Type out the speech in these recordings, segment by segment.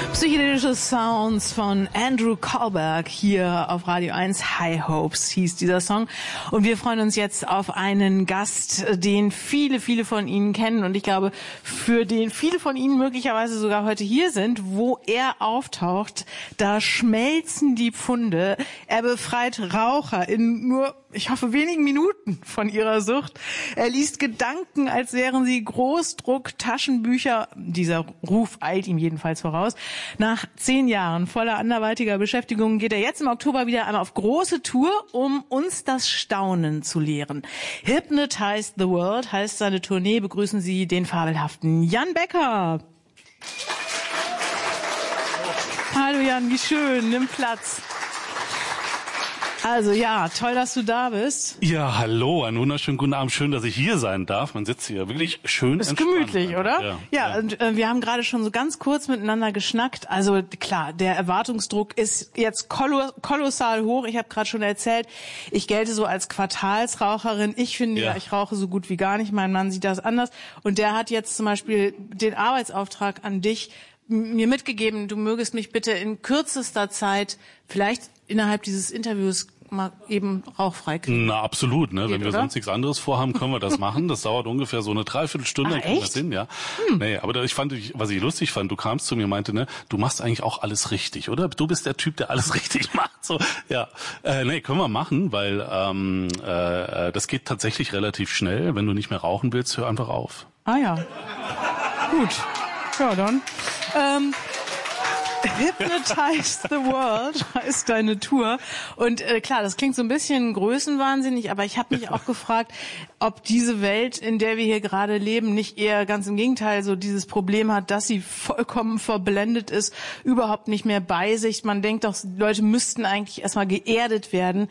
Psychedelische Sounds von Andrew Kohlberg hier auf Radio 1. High Hopes hieß dieser Song. Und wir freuen uns jetzt auf einen Gast, den viele von Ihnen kennen. Und ich glaube, für den viele von Ihnen möglicherweise sogar heute hier sind, wo er auftaucht, da schmelzen die Pfunde. Er befreit Raucher in nur, ich hoffe, wenigen Minuten von ihrer Sucht. Er liest Gedanken, als wären sie Großdruck-Taschenbücher. Dieser Ruf eilt ihm jedenfalls voraus. Nach 10 Jahren voller anderweitiger Beschäftigung geht er jetzt im Oktober wieder einmal auf große Tour, um uns das Staunen zu lehren. Hypnotize the World heißt seine Tournee. Begrüßen Sie den fabelhaften Jan Becker. Hallo Jan, wie schön, nimm Platz. Also ja, toll, dass du da bist. Ja, hallo, einen wunderschönen guten Abend. Schön, dass ich hier sein darf. Man sitzt hier wirklich schön entspannt. Ist gemütlich, oder? Ja. Und wir haben gerade schon so ganz kurz miteinander geschnackt. Also klar, der Erwartungsdruck ist jetzt kolossal hoch. Ich habe gerade schon erzählt, ich gelte so als Quartalsraucherin. Ich finde ja, ich rauche so gut wie gar nicht. Mein Mann sieht das anders. Und der hat jetzt zum Beispiel den Arbeitsauftrag an dich mir mitgegeben, du mögest mich bitte in kürzester Zeit, vielleicht innerhalb dieses Interviews, mal eben rauchfrei kriegen. Na, absolut, ne? Geht, wenn wir sonst nichts anderes vorhaben, können wir das machen. Das dauert ungefähr so eine Dreiviertelstunde, dann kriegen wir das hin, ja. Nee, aber was ich lustig fand, du kamst zu mir und meinte, ne, du machst eigentlich auch alles richtig, oder? Du bist der Typ, der alles richtig macht. So, ja. Nee, können wir machen, weil das geht tatsächlich relativ schnell. Wenn du nicht mehr rauchen willst, hör einfach auf. Ah ja. Gut. Ja, dann. Hypnotize the World heißt deine Tour. Und klar, das klingt so ein bisschen größenwahnsinnig, aber ich habe mich auch gefragt, ob diese Welt, in der wir hier gerade leben, nicht eher ganz im Gegenteil so dieses Problem hat, dass sie vollkommen verblendet ist, überhaupt nicht mehr bei sich. Man denkt doch, Leute müssten eigentlich erstmal geerdet werden.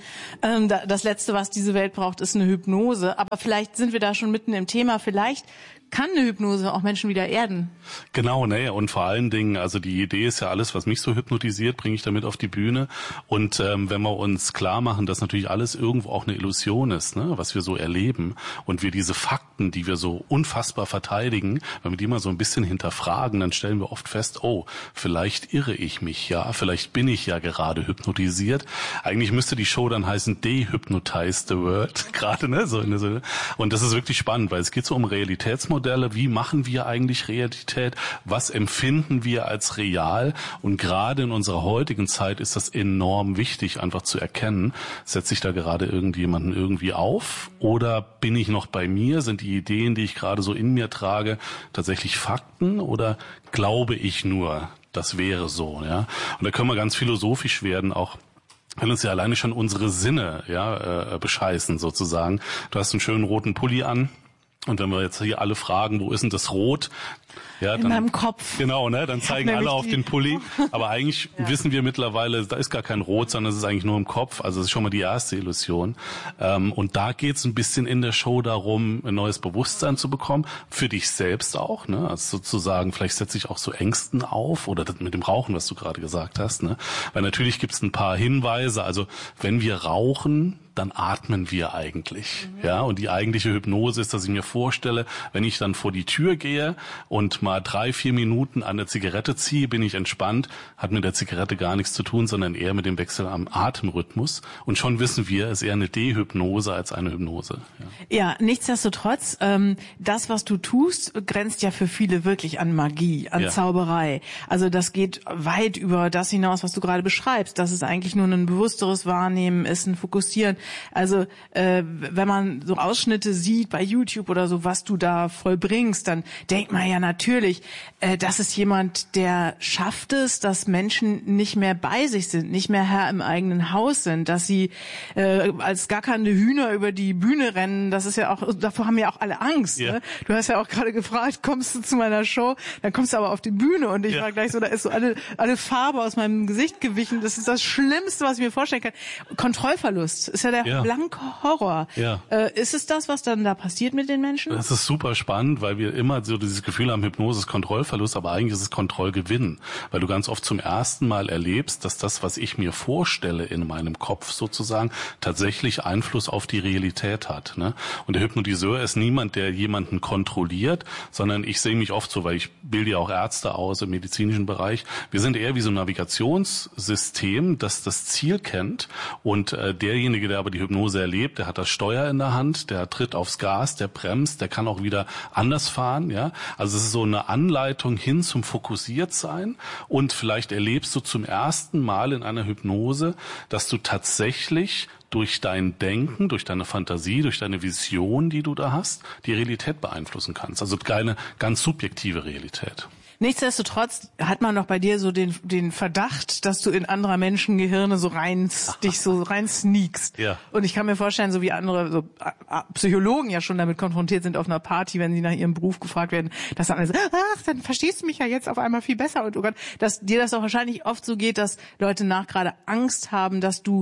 Das Letzte, was diese Welt braucht, ist eine Hypnose. Aber vielleicht sind wir da schon mitten im Thema. Vielleicht kann eine Hypnose auch Menschen wieder erden. Genau, ne, und vor allen Dingen, also die Idee ist ja alles, was mich so hypnotisiert, bringe ich damit auf die Bühne. Und wenn wir uns klar machen, dass natürlich alles irgendwo auch eine Illusion ist, ne, was wir so erleben, und wir diese Fakten, die wir so unfassbar verteidigen, wenn wir die mal so ein bisschen hinterfragen, dann stellen wir oft fest, oh, vielleicht irre ich mich ja, vielleicht bin ich ja gerade hypnotisiert. Eigentlich müsste die Show dann heißen Dehypnotize the World, gerade, ne, so. Und das ist wirklich spannend, weil es geht so um Realitätsmodelle. Wie machen wir eigentlich Realität? Was empfinden wir als real? Und gerade in unserer heutigen Zeit ist das enorm wichtig, einfach zu erkennen, setze ich da gerade irgendjemanden irgendwie auf oder bin ich noch bei mir? Sind die Ideen, die ich gerade so in mir trage, tatsächlich Fakten oder glaube ich nur, das wäre so? Ja? Und da können wir ganz philosophisch werden, auch wenn uns ja alleine schon unsere Sinne bescheißen sozusagen. Du hast einen schönen roten Pulli an. Und wenn wir jetzt hier alle fragen, wo ist denn das Rot? Ja, in meinem Kopf. Genau, ne? Dann zeigen alle auf den Pulli. Aber eigentlich wissen wir mittlerweile, da ist gar kein Rot, sondern es ist eigentlich nur im Kopf. Also das ist schon mal die erste Illusion. Und da geht's ein bisschen in der Show darum, ein neues Bewusstsein zu bekommen. Für dich selbst auch, ne? Also sozusagen, vielleicht setze ich auch so Ängsten auf oder das mit dem Rauchen, was du gerade gesagt hast, ne? Weil natürlich gibt's ein paar Hinweise. Also wenn wir rauchen, dann atmen wir eigentlich. Ja, und die eigentliche Hypnose ist, dass ich mir vorstelle, wenn ich dann vor die Tür gehe und mal 3-4 Minuten an der Zigarette ziehe, bin ich entspannt, hat mit der Zigarette gar nichts zu tun, sondern eher mit dem Wechsel am Atemrhythmus. Und schon wissen wir, es ist eher eine Dehypnose als eine Hypnose. Ja, nichtsdestotrotz, das, was du tust, grenzt ja für viele wirklich an Magie, an Zauberei. Also das geht weit über das hinaus, was du gerade beschreibst, dass es eigentlich nur ein bewussteres Wahrnehmen ist, ein Fokussieren. Also wenn man so Ausschnitte sieht bei YouTube oder so, was du da vollbringst, dann denkt man ja natürlich, das ist jemand, der schafft es, dass Menschen nicht mehr bei sich sind, nicht mehr Herr im eigenen Haus sind, dass sie als gackernde Hühner über die Bühne rennen. Das ist ja auch, davor haben ja auch alle Angst. Ne? Du hast ja auch gerade gefragt, kommst du zu meiner Show? Dann kommst du aber auf die Bühne und ich war gleich so, da ist so alle Farbe aus meinem Gesicht gewichen. Das ist das Schlimmste, was ich mir vorstellen kann. Kontrollverlust ist ja der blanke Horror. Ja. Ist es das, was dann da passiert mit den Menschen? Das ist super spannend, weil wir immer so dieses Gefühl haben, Hypnose ist Kontrollverlust, aber eigentlich ist es Kontrollgewinn, weil du ganz oft zum ersten Mal erlebst, dass das, was ich mir vorstelle in meinem Kopf sozusagen, tatsächlich Einfluss auf die Realität hat. Ne? Und der Hypnotiseur ist niemand, der jemanden kontrolliert, sondern ich sehe mich oft so, weil ich bilde ja auch Ärzte aus im medizinischen Bereich. Wir sind eher wie so ein Navigationssystem, das das Ziel kennt, und derjenige, der aber die Hypnose erlebt, der hat das Steuer in der Hand, der tritt aufs Gas, der bremst, der kann auch wieder anders fahren. Ja, also es ist so eine Anleitung hin zum Fokussiertsein, und vielleicht erlebst du zum ersten Mal in einer Hypnose, dass du tatsächlich durch dein Denken, durch deine Fantasie, durch deine Vision, die du da hast, die Realität beeinflussen kannst. Also keine ganz subjektive Realität. Nichtsdestotrotz hat man doch bei dir so den Verdacht, dass du in anderer Menschengehirne dich so rein sneakst. Ja. Und ich kann mir vorstellen, so wie andere so Psychologen ja schon damit konfrontiert sind auf einer Party, wenn sie nach ihrem Beruf gefragt werden, dass dann alle so, dann verstehst du mich ja jetzt auf einmal viel besser. Und oh Gott, dass dir das auch wahrscheinlich oft so geht, dass Leute gerade Angst haben, dass du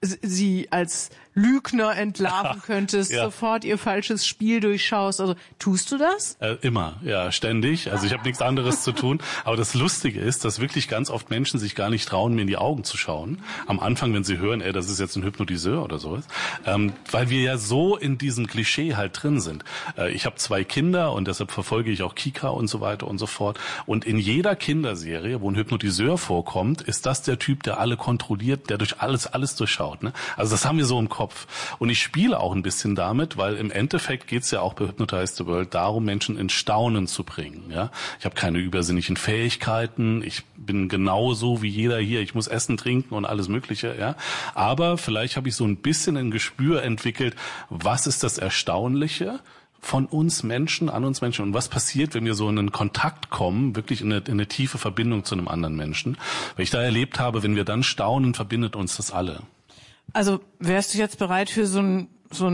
sie als Lügner entlarven könntest, sofort ihr falsches Spiel durchschaust. Also tust du das? Immer, ja, ständig. Also ich habe nichts anderes zu tun. Aber das Lustige ist, dass wirklich ganz oft Menschen sich gar nicht trauen, mir in die Augen zu schauen. Am Anfang, wenn sie hören, das ist jetzt ein Hypnotiseur oder sowas. Weil wir ja so in diesem Klischee halt drin sind. Ich habe 2 Kinder und deshalb verfolge ich auch Kika und so weiter und so fort. Und in jeder Kinderserie, wo ein Hypnotiseur vorkommt, ist das der Typ, der alle kontrolliert, der durch alles durchschaut. Ne? Also das haben wir so im Kopf. Und ich spiele auch ein bisschen damit, weil im Endeffekt geht es ja auch bei Hypnotize the World darum, Menschen in Staunen zu bringen. Ja? Ich habe keine übersinnlichen Fähigkeiten, ich bin genauso wie jeder hier, ich muss essen, trinken und alles Mögliche. Ja? Aber vielleicht habe ich so ein bisschen ein Gespür entwickelt, was ist das Erstaunliche von uns Menschen, an uns Menschen, und was passiert, wenn wir so in einen Kontakt kommen, wirklich in eine tiefe Verbindung zu einem anderen Menschen. Weil ich da erlebt habe, wenn wir dann staunen, verbindet uns das alle. Also wärst du jetzt bereit für so ein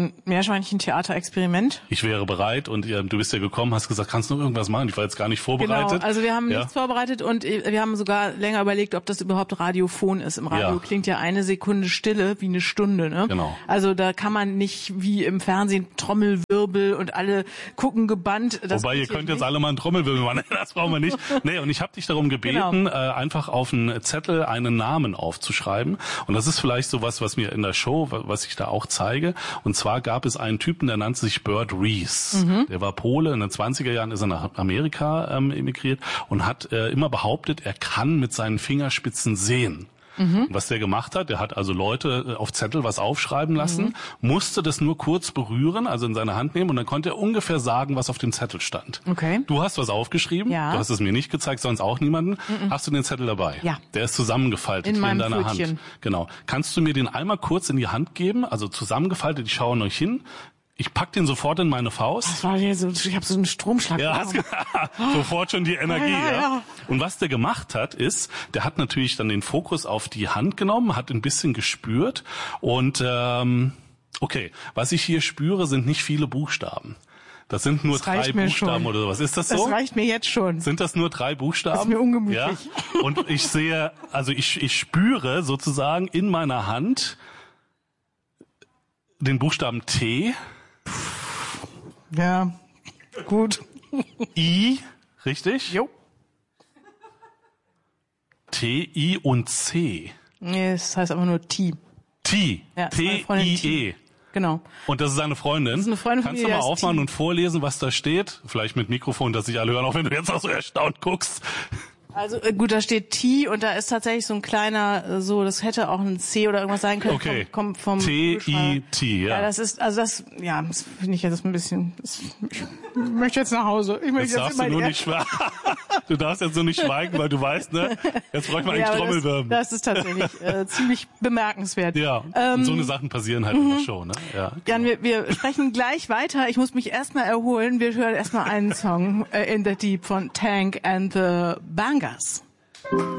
Meerschweinchen-Theater-Experiment? Ich wäre bereit, und du bist ja gekommen, hast gesagt, kannst du noch irgendwas machen? Ich war jetzt gar nicht vorbereitet. Genau, also wir haben nichts vorbereitet, und wir haben sogar länger überlegt, ob das überhaupt Radiophon ist. Im Radio klingt ja eine Sekunde Stille wie eine Stunde. Ne? Genau. Also da kann man nicht wie im Fernsehen Trommelwirbel und alle gucken gebannt. Wobei, ihr könnt jetzt alle mal einen Trommelwirbel machen. Das brauchen wir nicht. Nee, und ich habe dich darum gebeten, einfach auf einen Zettel einen Namen aufzuschreiben. Und das ist vielleicht sowas, was mir in der Show, was ich da auch zeige. Und zwar gab es einen Typen, der nannte sich Bert Rees. Der war Pole, in den 20er Jahren ist er nach Amerika emigriert und hat immer behauptet, er kann mit seinen Fingerspitzen sehen. Und was der gemacht hat, der hat also Leute auf Zettel was aufschreiben lassen, musste das nur kurz berühren, also in seine Hand nehmen, und dann konnte er ungefähr sagen, was auf dem Zettel stand. Okay. Du hast was aufgeschrieben, du hast es mir nicht gezeigt, sonst auch niemanden. Hast du den Zettel dabei? Ja. Der ist zusammengefaltet hier in deiner Hand. Genau. Kannst du mir den einmal kurz in die Hand geben, also zusammengefaltet, ich schaue euch hin. Ich pack den sofort in meine Faust. Das war hier so, ich habe so einen Stromschlag. Ja, sofort schon die Energie. Ja. Und was der gemacht hat, ist, der hat natürlich dann den Fokus auf die Hand genommen, hat ein bisschen gespürt und okay, was ich hier spüre, sind nicht viele Buchstaben. Das sind nur 3 Buchstaben oder sowas. Ist das so? Das reicht mir jetzt schon. Sind das nur 3 Buchstaben? Das ist mir ungemütlich. Ja. Und ich sehe, also ich spüre sozusagen in meiner Hand den Buchstaben T. Ja, gut. I, richtig? Jo. T, I und C. Nee, das heißt aber nur T. T. Ja, T-I-E. Genau. Und das ist eine Freundin. Das ist eine Freundin von Kannst du mal aufmachen und vorlesen, was da steht? Vielleicht mit Mikrofon, dass sich alle hören, auch wenn du jetzt auch so erstaunt guckst. Also gut, da steht T und da ist tatsächlich so ein kleiner, so, das hätte auch ein C oder irgendwas sein können. Okay. Kommt vom T-I-T, ja. Ja, das ist, also das finde ich jetzt ein bisschen, ich möchte jetzt nach Hause. Ich möchte jetzt du nur nicht schweigen. Du darfst jetzt nur nicht schweigen, weil du weißt, ne? Jetzt bräuchte man eigentlich Trommelwirbel. Das ist tatsächlich ziemlich bemerkenswert. Ja, und so eine Sachen passieren halt in der Show, ne? Ja, Jan, wir sprechen gleich weiter. Ich muss mich erstmal erholen. Wir hören erstmal einen Song, In the Deep von Tank and the Bangas.